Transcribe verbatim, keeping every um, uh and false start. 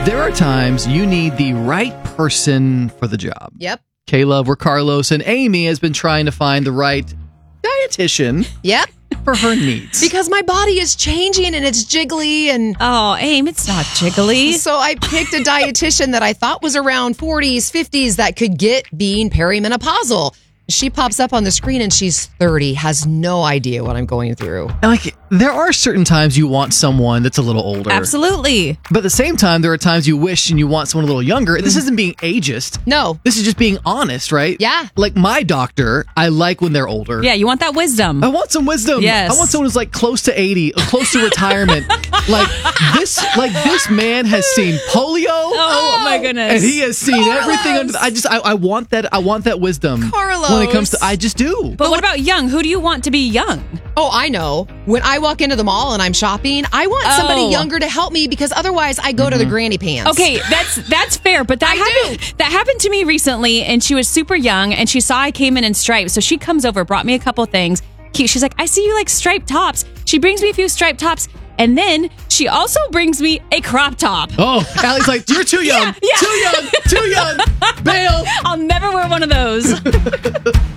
There are times you need the right person for the job. Yep. Caleb, we're Carlos, and Amy has been trying to find the right dietitian Yep. for her needs. Because my body is changing and it's jiggly, and Oh, Aim, it's not jiggly. so I picked a dietitian that I thought was around forties, fifties that could get being perimenopausal. She pops up on the screen and she's thirty, has no idea what I'm going through. And like, there are certain times you want someone that's a little older. Absolutely. But at the same time, there are times you wish and you want someone a little younger. And this isn't being ageist. No. This is just being honest, right? Yeah. Like my doctor, I like when they're older. Yeah, you want that wisdom. I want some wisdom. Yes. I want someone who's like close to eighty, or close to retirement. like this, like this man has seen polio. Oh, my goodness. And he has seen Carlos. everything under the, I just I, I want that I want that wisdom. Carlos. When it comes to I just do. But what about young? Who do you want to be young? Oh, I know. When I walk into the mall and I'm shopping, I want somebody Oh. younger to help me because otherwise I go to the granny pants. Okay, that's that's fair, but that I happened do. that happened to me recently, and she was super young, and she saw I came in in stripes, so she comes over, brought me a couple things. Cute. She's like, I see you like striped tops. She brings me a few striped tops, and then she also brings me a crop top. Oh, Allie's like, you're too young. Yeah, yeah. Too young. Too young. Bail. I'll never wear one of those.